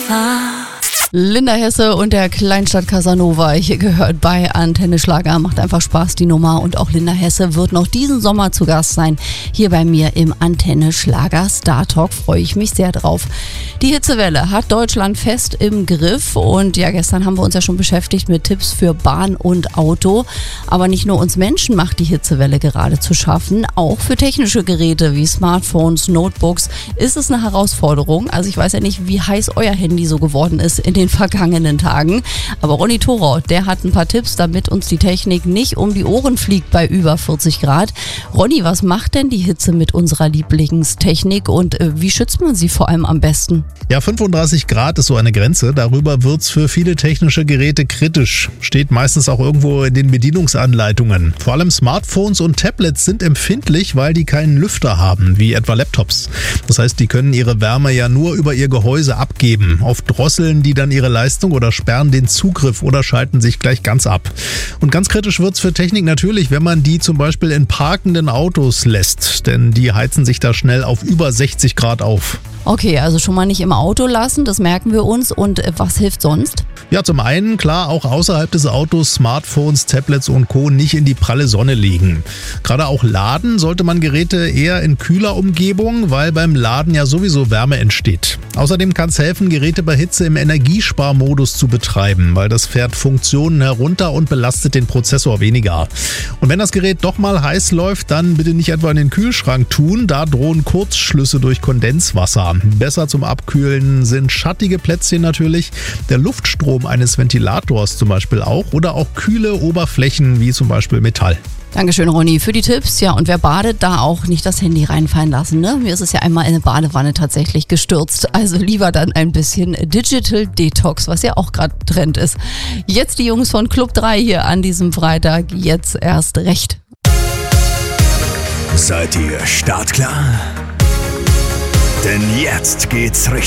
Linda Hesse und der Kleinstadt Casanova hier gehört bei Antenne Schlager. Macht einfach Spaß, die Nummer. Und auch Linda Hesse wird noch diesen Sommer zu Gast sein. Hier bei mir im Antenne Schlager Star Talk. Freue ich mich sehr drauf. Die Hitzewelle hat Deutschland fest im Griff. Und ja, gestern haben wir uns ja schon beschäftigt mit Tipps für Bahn und Auto. Aber nicht nur uns Menschen macht die Hitzewelle gerade zu schaffen. Auch für technische Geräte wie Smartphones, Notebooks ist es eine Herausforderung. Also ich weiß ja nicht, wie heiß euer Handy so geworden ist in den vergangenen Tagen. Aber Ronny Thorau, der hat ein paar Tipps, damit uns die Technik nicht um die Ohren fliegt bei über 40 Grad. Ronny, was macht denn die Hitze mit unserer Lieblingstechnik und wie schützt man sie vor allem am besten? Ja, 35 Grad ist so eine Grenze. Darüber wird's für viele technische Geräte kritisch. Steht meistens auch irgendwo in den Bedienungsanleitungen. Vor allem Smartphones und Tablets sind empfindlich, weil die keinen Lüfter haben, wie etwa Laptops. Das heißt, die können ihre Wärme ja nur über ihr Gehäuse abgeben. Oft drosseln die dann ihre Leistung oder sperren den Zugriff oder schalten sich gleich ganz ab. Und ganz kritisch wird's für Technik natürlich, wenn man die zum Beispiel in parkenden Autos lässt, denn die heizen sich da schnell auf über 60 Grad auf. Okay, also schon mal nicht im Auto lassen, das merken wir uns. Und was hilft sonst? Ja, zum einen, klar, auch außerhalb des Autos Smartphones, Tablets und Co. nicht in die pralle Sonne legen. Gerade auch laden sollte man Geräte eher in kühler Umgebung, weil beim Laden ja sowieso Wärme entsteht. Außerdem kann es helfen, Geräte bei Hitze im Energiesparmodus zu betreiben, weil das fährt Funktionen herunter und belastet den Prozessor weniger. Und wenn das Gerät doch mal heiß läuft, dann bitte nicht etwa in den Kühlschrank tun, da drohen Kurzschlüsse durch Kondenswasser. Besser zum Abkühlen sind schattige Plätzchen natürlich, der Luftstrom eines Ventilators zum Beispiel auch oder auch kühle Oberflächen wie zum Beispiel Metall. Dankeschön, Ronny, für die Tipps. Ja, und wer badet, da auch nicht das Handy reinfallen lassen. Ne? Mir ist es ja einmal in eine Badewanne tatsächlich gestürzt. Also lieber dann ein bisschen Digital Detox, was ja auch gerade Trend ist. Jetzt die Jungs von Club 3 hier an diesem Freitag. Jetzt erst recht. Seid ihr startklar? Denn jetzt geht's richtig